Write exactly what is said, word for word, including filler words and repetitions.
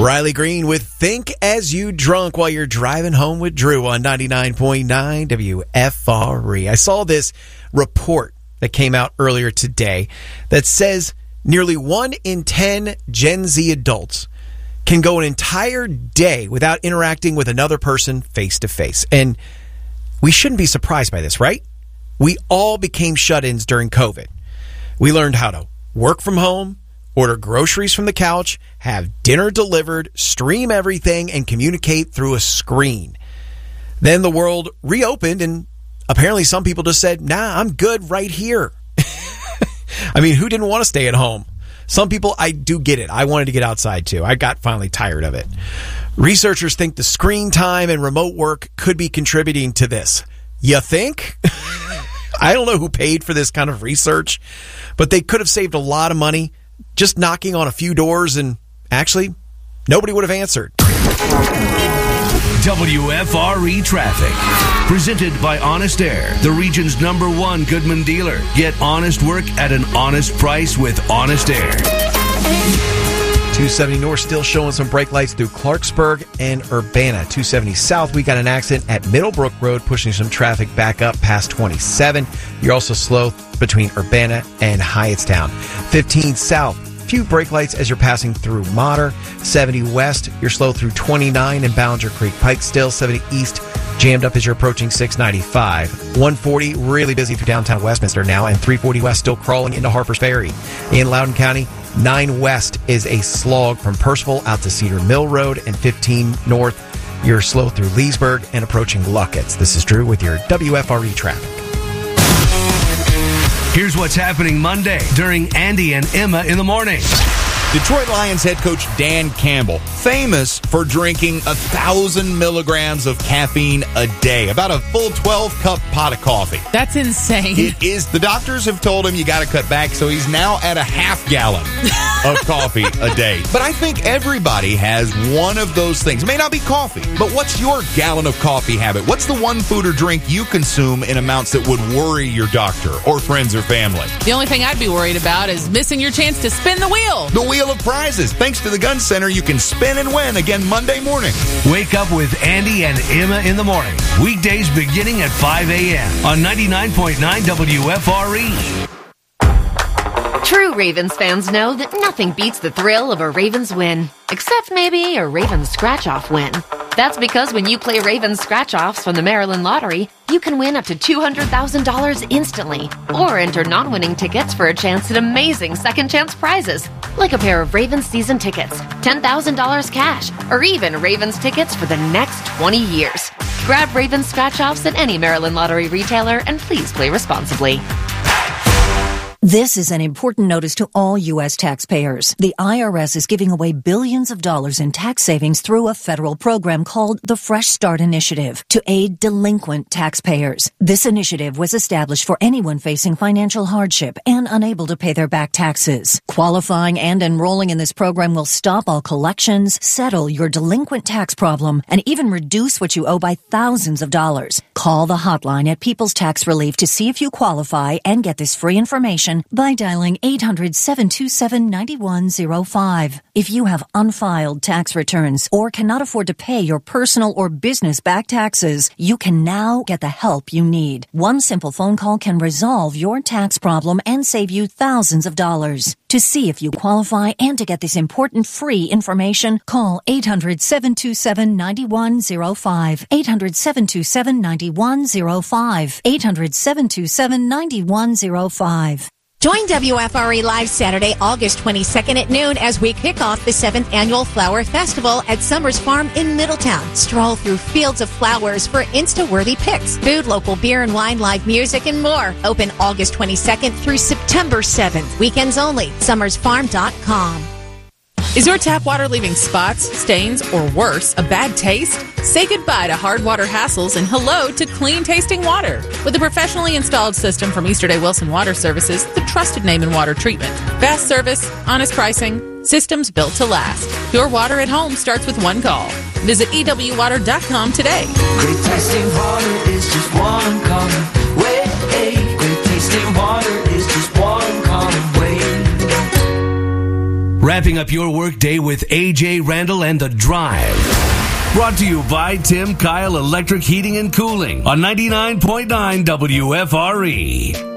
Riley Green with Think As You Drunk while you're driving home with Drew on ninety-nine point nine W F R E. I saw this report that came out earlier today that says nearly one in ten Gen Z adults can go an entire day without interacting with another person face to face. And we shouldn't be surprised by this, right? We all became shut-ins during COVID. We learned how to work from home, order groceries from the couch, have dinner delivered, stream everything, and communicate through a screen. Then the world reopened, and apparently some people just said, nah, I'm good right here. I mean, who didn't want to stay at home? Some people, I do get it. I wanted to get outside too. I got finally tired of it. Researchers think the screen time and remote work could be contributing to this. You think? I don't know who paid for this kind of research, but they could have saved a lot of money just knocking on a few doors, and actually, nobody would have answered. W F R E Traffic. Presented by Honest Air, the region's number one Goodman dealer. Get honest work at an honest price with Honest Air. two seventy North still showing some brake lights through Clarksburg and Urbana. two seventy South, we got an accident at Middlebrook Road, pushing some traffic back up past twenty-seven. You're also slow between Urbana and Hyattstown. fifteen South, few brake lights as you're passing through Mater. seventy West, you're slow through twenty-nine and Ballinger Creek Pike still. seventy East, jammed up as you're approaching six ninety-five. one forty, really busy through downtown Westminster now, and three forty West still crawling into Harpers Ferry. In Loudoun County, nine West is a slog from Percival out to Cedar Mill Road, and fifteen North, you're slow through Leesburg and approaching Luckett's. This is Drew with your W F R E traffic. Here's what's happening Monday during Andy and Emma in the morning. Detroit Lions head coach Dan Campbell, famous for drinking a thousand milligrams of caffeine a day, about a full twelve cup pot of coffee. That's insane. It is. The doctors have told him you got to cut back, so he's now at a half gallon of coffee a day. But I think everybody has one of those things. It may not be coffee, but what's your gallon of coffee habit? What's the one food or drink you consume in amounts that would worry your doctor or friends or family? The only thing I'd be worried about is missing your chance to spin the wheel. The wheel of prizes. Thanks to the Gun Center, you can spin and win again Monday morning. Wake up with Andy and Emma in the morning. Weekdays beginning at five a.m. on ninety-nine point nine W F R E. True Ravens fans know that nothing beats the thrill of a Ravens win, except maybe a Ravens scratch-off win. That's because when you play Ravens scratch-offs from the Maryland Lottery, you can win up to two hundred thousand dollars instantly, or enter non-winning tickets for a chance at amazing second-chance prizes, like a pair of Ravens season tickets, ten thousand dollars cash, or even Ravens tickets for the next twenty years. Grab Ravens scratch-offs at any Maryland Lottery retailer, and please play responsibly. This is an important notice to all U S taxpayers. The I R S is giving away billions of dollars in tax savings through a federal program called the Fresh Start Initiative to aid delinquent taxpayers. This initiative was established for anyone facing financial hardship and unable to pay their back taxes. Qualifying and enrolling in this program will stop all collections, settle your delinquent tax problem, and even reduce what you owe by thousands of dollars. Call the hotline at People's Tax Relief to see if you qualify and get this free information by dialing eight hundred, seven two seven, nine one zero five. If you have unfiled tax returns or cannot afford to pay your personal or business back taxes, you can now get the help you need. One simple phone call can resolve your tax problem and save you thousands of dollars. To see if you qualify and to get this important free information, call eight hundred, seven two seven, nine one zero five. eight hundred, seven two seven, nine one zero five. eight hundred, seven two seven, nine one zero five. Join W F R E Live Saturday, August twenty-second at noon as we kick off the seventh Annual Flower Festival at Summers Farm in Middletown. Stroll through fields of flowers for Insta-worthy pics, food, local beer and wine, live music, and more. Open August twenty-second through September seventh. Weekends only. summers farm dot com. Is your tap water leaving spots, stains, or worse, a bad taste? Say goodbye to hard water hassles and hello to clean tasting water. With a professionally installed system from Easterday Wilson Water Services, the trusted name in water treatment. Fast service, honest pricing, systems built to last. Your water at home starts with one call. Visit E W water dot com today. Great tasting water is just one call away. Great tasting water is just one call away. Wrapping up your workday with A J Randall and The Drive. Brought to you by Tim Kyle Electric Heating and Cooling on ninety-nine point nine W F R E.